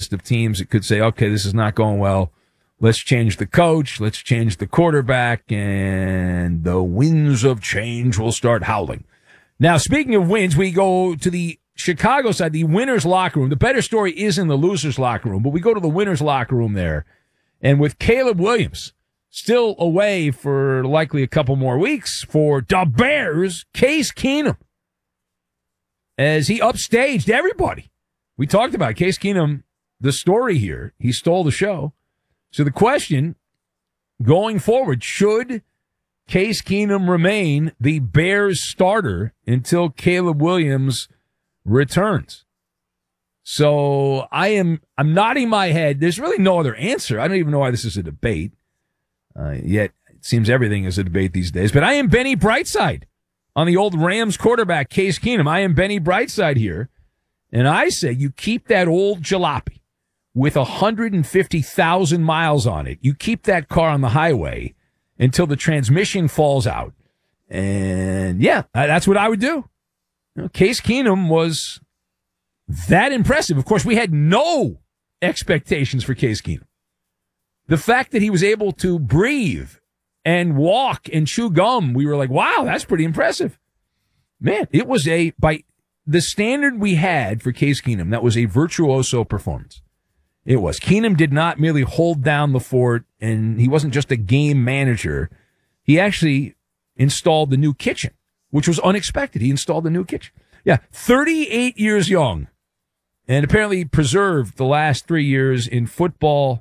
list of teams that could say, okay, this is not going well. Let's change the coach. Let's change the quarterback, and the winds of change will start howling. Now, speaking of wins, we go to the Chicago side, the winner's locker room. The better story is in the loser's locker room, but we go to the winner's locker room there. And with Caleb Williams still away for likely a couple more weeks for the Bears, Case Keenum, as he upstaged everybody. We talked about Case Keenum, the story here. He stole the show. So the question going forward, should Case Keenum remain the Bears starter until Caleb Williams returns? So I'm nodding my head. There's really no other answer. I don't even know why this is a debate. Yet it seems everything is a debate these days. But I am Benny Brightside on the old Rams quarterback, Case Keenum. I am Benny Brightside here. And I say you keep that old jalopy with 150,000 miles on it. You keep that car on the highway until the transmission falls out. And, yeah, that's what I would do. You know, Case Keenum was that impressive. Of course, we had no expectations for Case Keenum. The fact that he was able to breathe and walk and chew gum, we were like, wow, that's pretty impressive. Man, it was by the standard we had for Case Keenum, that was a virtuoso performance. It was. Keenum did not merely hold down the fort, and he wasn't just a game manager. He actually installed the new kitchen, which was unexpected. He installed the new kitchen. Yeah, 38 years young, and apparently preserved the last 3 years in football,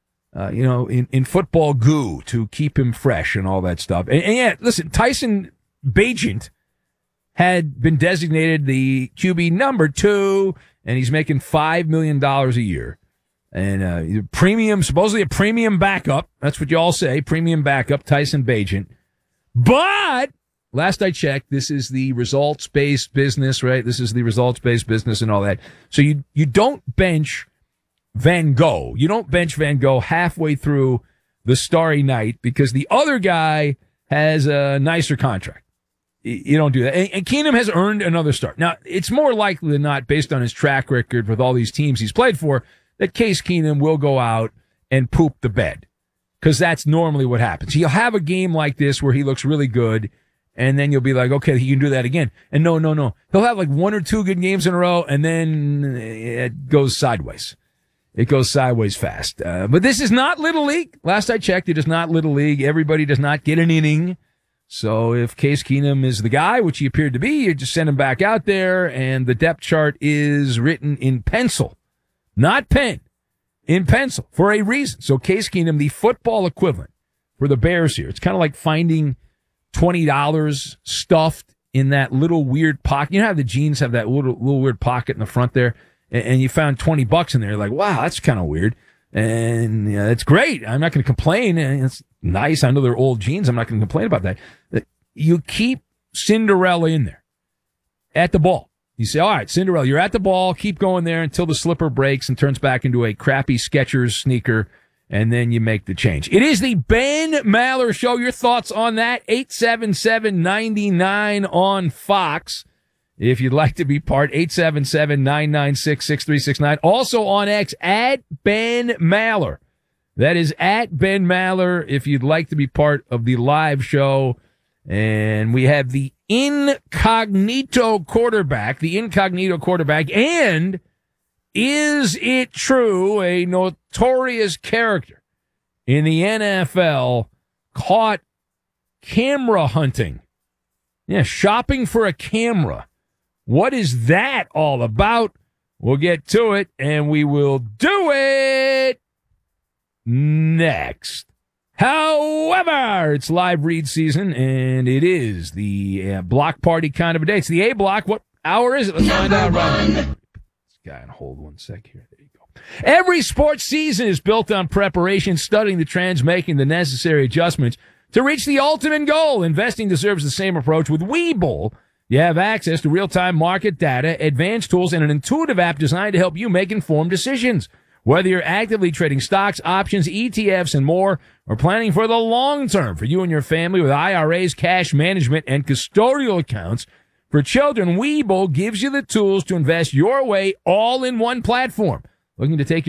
in football goo to keep him fresh and all that stuff. And yeah, listen, Tyson Bagent had been designated the QB number 2, and he's making $5 million a year. And supposedly a premium backup. That's what you all say, premium backup, Tyson Bagent. But last I checked, this is the results-based business, right? This is the results-based business and all that. So you don't bench Van Gogh. You don't bench Van Gogh halfway through the starry night because the other guy has a nicer contract. You don't do that. And Keenum has earned another start. Now, it's more likely than not, based on his track record with all these teams he's played for, that Case Keenum will go out and poop the bed, because that's normally what happens. He'll have a game like this where he looks really good, and then you'll be like, okay, he can do that again. And no. He'll have like 1 or 2 good games in a row, and then it goes sideways. It goes sideways fast. But this is not Little League. Last I checked, it is not Little League. Everybody does not get an inning. So if Case Keenum is the guy, which he appeared to be, you just send him back out there, and the depth chart is written in pencil. Not pen, in pencil, for a reason. So Case Keenum, the football equivalent for the Bears here. It's kind of like finding $20 stuffed in that little weird pocket. You know how the jeans have that little weird pocket in the front there? And you found $20 in there. You're like, wow, that's kind of weird. And yeah, it's great. I'm not going to complain. It's nice. I know they're old jeans. I'm not going to complain about that. You keep Cinderella in there at the ball. You say, all right, Cinderella, you're at the ball. Keep going there until the slipper breaks and turns back into a crappy Skechers sneaker, and then you make the change. It is the Ben Maller Show. Your thoughts on that? 877-99 on Fox. If you'd like to be part, 877-996-6369. Also on X, at Ben Maller. That is at Ben Maller if you'd like to be part of the live show. And we have the incognito quarterback, and is it true a notorious character in the NFL caught camera hunting? Yeah, shopping for a camera. What is that all about? We'll get to it, and we will do it next. However, it's live read season, and it is the block party kind of a day. It's the A block. What hour is it? Let's find out right now. This guy on hold 1 sec here. There you go. Every sports season is built on preparation, studying the trends, making the necessary adjustments to reach the ultimate goal. Investing deserves the same approach. With Webull, you have access to real-time market data, advanced tools, and an intuitive app designed to help you make informed decisions. Whether you're actively trading stocks, options, ETFs, and more, or planning for the long term for you and your family with IRAs, cash management, and custodial accounts for children, Webull gives you the tools to invest your way all in one platform. Looking to take your